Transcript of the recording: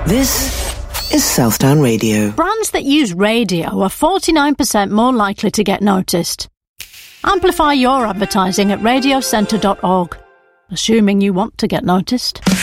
This is Southdown Radio. Brands that use radio are 49% more likely to get noticed. Amplify your advertising at radiocentre.org, assuming you want to get noticed.